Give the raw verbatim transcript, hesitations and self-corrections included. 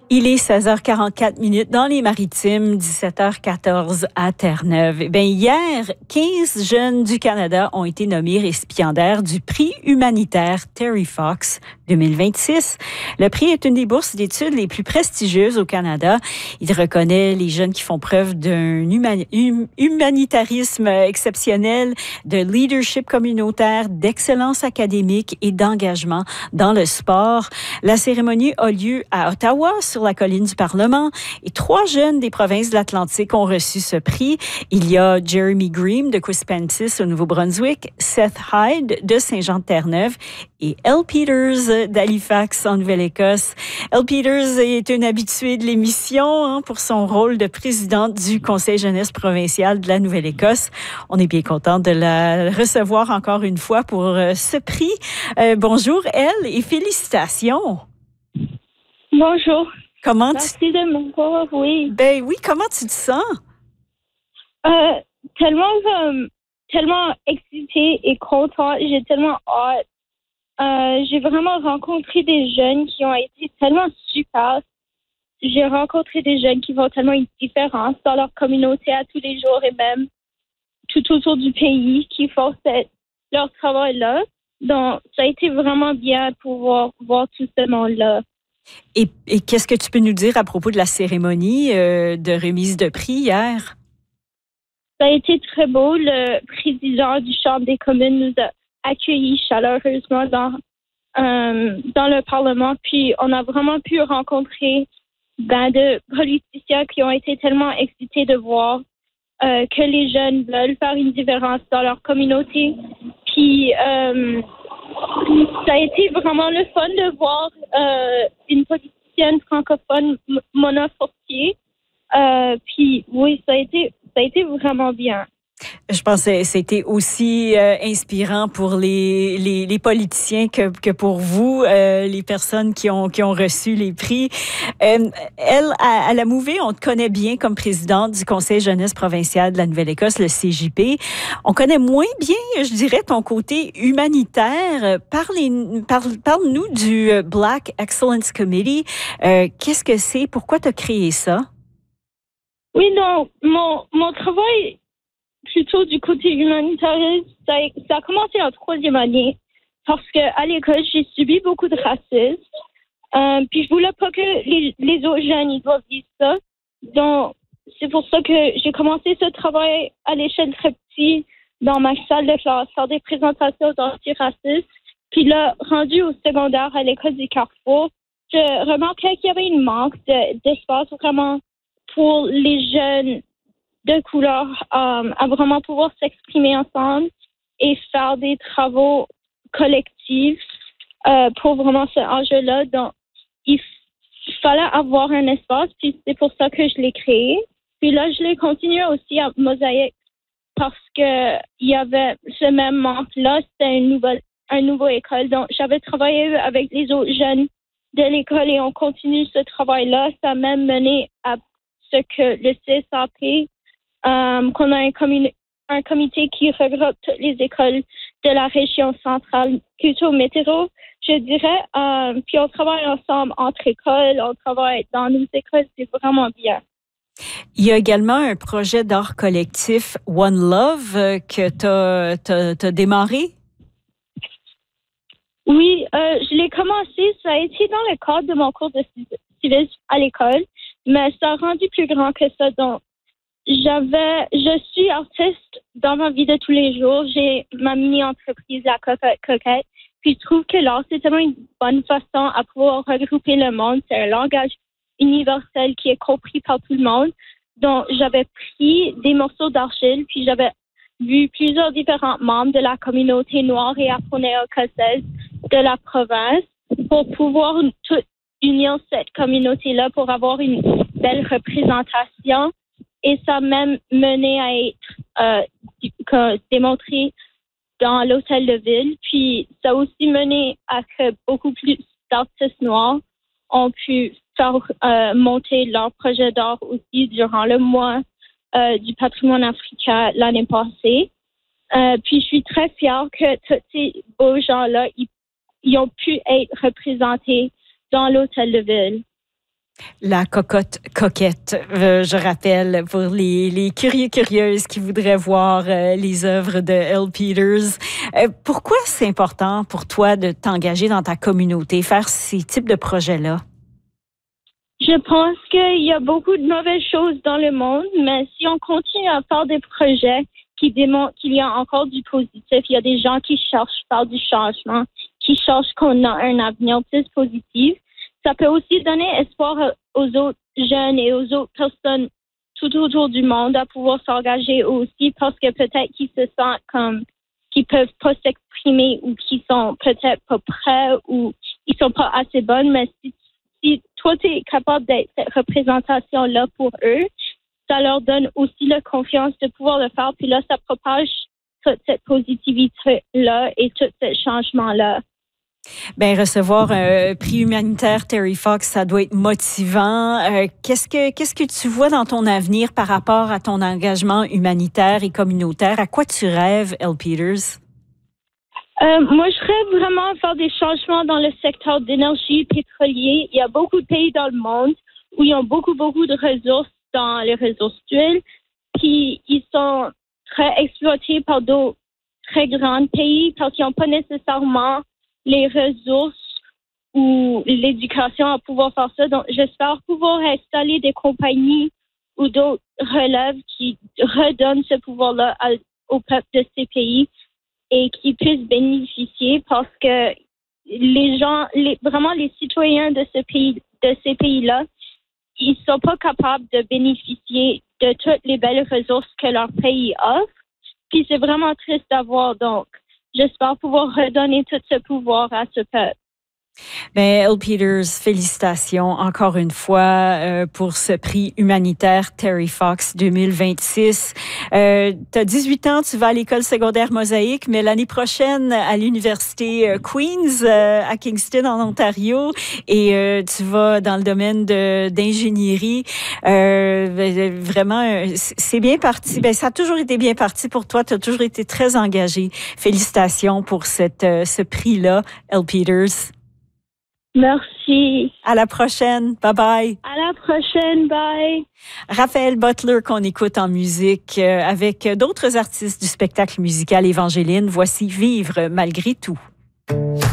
Il est seize heures quarante-quatre minutes dans les Maritimes, dix-sept heures quatorze à Terre-Neuve. Eh bien, hier, quinze jeunes du Canada ont été nommés récipiendaires du prix humanitaire Terry Fox deux mille vingt-six. Le prix est une des bourses d'études les plus prestigieuses au Canada. Il reconnaît les jeunes qui font preuve d'un humani- hum- humanitarisme exceptionnel, de leadership communautaire, d'excellence académique et d'engagement dans le sport. La cérémonie a lieu à Ottawa, sur la colline du Parlement, et trois jeunes des provinces de l'Atlantique ont reçu ce prix. Il y a Jeremy Green de Quispamsis au Nouveau-Brunswick, Seth Hyde de Saint-Jean-de-Terre-Neuve et Elle Peters d'Halifax en Nouvelle-Écosse. Elle Peters est une habituée de l'émission hein, pour son rôle de présidente du Conseil jeunesse provincial de la Nouvelle-Écosse. On est bien content de la recevoir encore une fois pour euh, ce prix. Euh, bonjour Elle et félicitations. Bonjour. Comment Merci tu... de me voir, oui. Ben oui, comment tu te sens? Euh, tellement, euh, tellement excitée et contente. J'ai tellement hâte. Euh, j'ai vraiment rencontré des jeunes qui ont été tellement super. J'ai rencontré des jeunes qui font tellement une différence dans leur communauté à tous les jours et même tout autour du pays qui font cette, leur travail-là. Donc, ça a été vraiment bien de pouvoir voir tout ce monde-là. Et, et qu'est-ce que tu peux nous dire à propos de la cérémonie euh, de remise de prix hier? Ça a été très beau. Le président du Chambre des communes nous a accueillis chaleureusement dans, euh, dans le Parlement. Puis, on a vraiment pu rencontrer ben, de politiciens qui ont été tellement excités de voir euh, que les jeunes veulent faire une différence dans leur communauté. Puis, euh, ça a été vraiment le fun de voir euh, une politicienne francophone, Mona Fortier. Euh, puis oui, ça a été, ça a été vraiment bien. Je pense que c'était aussi euh, inspirant pour les, les, les politiciens que, que pour vous, euh, les personnes qui ont, qui ont reçu les prix. Euh, elle, à, à la Mouvée, on te connaît bien comme présidente du Conseil jeunesse provincial de la Nouvelle-Écosse, le C J P. On connaît moins bien, je dirais, ton côté humanitaire. Parlez, parle, parle-nous du Black Excellence Committee. Euh, qu'est-ce que c'est? Pourquoi tu as créé ça? Oui, non, mon, mon travail plutôt du côté humanitaire, ça, ça a commencé en troisième année parce qu'à l'école, j'ai subi beaucoup de racisme. Euh, puis je voulais pas que les, les autres jeunes ils doivent vivre ça. Donc, c'est pour ça que j'ai commencé ce travail à l'échelle très petite dans ma salle de classe, faire des présentations d'antiracisme. Puis là, rendu au secondaire à l'école du Carrefour, je remarquais qu'il y avait une manque de, d'espace vraiment pour les jeunes de couleur euh, à vraiment pouvoir s'exprimer ensemble et faire des travaux collectifs euh, pour vraiment ce enjeu-là. Donc, il f- fallait avoir un espace, puis c'est pour ça que je l'ai créé. Puis là, je l'ai continué aussi à Mosaïque parce que il y avait ce même manque-là. C'était une nouvelle, un nouveau école. Donc, j'avais travaillé avec les autres jeunes de l'école et on continue ce travail-là. Ça a même mené à ce que le C S A P Um, qu'on a un, commun- un comité qui regroupe toutes les écoles de la région centrale, plutôt météo, je dirais. Um, puis on travaille ensemble entre écoles, on travaille dans nos écoles, c'est vraiment bien. Il y a également un projet d'art collectif One Love euh, que tu as démarré. Oui, euh, je l'ai commencé, ça a été dans le cadre de mon cours de civisme à l'école, mais ça a rendu plus grand que ça. Donc, J'avais, je suis artiste dans ma vie de tous les jours. J'ai ma mini-entreprise, la Cocotte Coquette. Puis je trouve que l'art, c'est tellement une bonne façon à pouvoir regrouper le monde. C'est un langage universel qui est compris par tout le monde. Donc, j'avais pris des morceaux d'argile, puis j'avais vu plusieurs différents membres de la communauté noire et afro-néo-écossaise de la province pour pouvoir tout unir cette communauté-là pour avoir une belle représentation. Et ça a même mené à être euh, démontré dans l'hôtel de ville. Puis ça a aussi mené à que beaucoup plus d'artistes noirs ont pu faire euh, monter leur projet d'art aussi durant le mois euh, du patrimoine africain l'année passée. Euh, puis je suis très fière que tous ces beaux gens-là, ils, ils ont pu être représentés dans l'hôtel de ville. La cocotte coquette, euh, je rappelle, pour les, les curieux curieuses qui voudraient voir euh, les œuvres de Elle Peters. Euh, pourquoi c'est important pour toi de t'engager dans ta communauté, faire ces types de projets-là? Je pense qu'il y a beaucoup de mauvaises choses dans le monde, mais si on continue à faire des projets qui démontrent qu'il y a encore du positif, il y a des gens qui cherchent faire du changement, qui cherchent qu'on a un avenir plus positif, ça peut aussi donner espoir aux autres jeunes et aux autres personnes tout autour du monde à pouvoir s'engager aussi parce que peut-être qu'ils se sentent comme qu'ils peuvent pas s'exprimer ou qu'ils sont peut-être pas prêts ou ils sont pas assez bonnes, mais si Si toi, tu es capable d'être cette représentation-là pour eux, ça leur donne aussi la confiance de pouvoir le faire. Puis là, ça propage toute cette positivité-là et tout ce changement-là. Bien, recevoir un prix humanitaire Terry Fox, ça doit être motivant. Euh, qu'est-ce que, qu'est-ce que tu vois dans ton avenir par rapport à ton engagement humanitaire et communautaire? À quoi tu rêves, Elle Peters? Euh, moi, je rêve vraiment à faire des changements dans le secteur d'énergie pétrolier. Il y a beaucoup de pays dans le monde où ils ont beaucoup, beaucoup de ressources dans les ressources d'huile. Puis, ils sont très exploités par d'autres très grands pays parce qu'ils n'ont pas nécessairement les ressources ou l'éducation à pouvoir faire ça. Donc, j'espère pouvoir installer des compagnies ou d'autres relèves qui redonnent ce pouvoir-là à, au peuple de ces pays et qui puissent bénéficier parce que les gens, les, vraiment les citoyens de ce pays, de ces pays-là, ils sont pas capables de bénéficier de toutes les belles ressources que leur pays offre. Puis c'est vraiment triste à voir. Donc, j'espère pouvoir redonner tout ce pouvoir à ce peuple. Bien, Elle Peters, félicitations encore une fois euh, pour ce prix humanitaire Terry Fox deux mille vingt-six. Euh, tu as dix-huit ans, tu vas à l'école secondaire Mosaïque, mais l'année prochaine à l'université Queen's euh, à Kingston en Ontario et euh, tu vas dans le domaine de, d'ingénierie. Euh, vraiment, c'est bien parti. Ben, ça a toujours été bien parti pour toi. Tu as toujours été très engagé. Félicitations pour cette, ce prix-là, Elle Peters. Merci. À la prochaine. Bye bye. À la prochaine. Bye. Raphaël Butler qu'on écoute en musique euh, avec d'autres artistes du spectacle musical Évangeline. Voici Vivre malgré tout.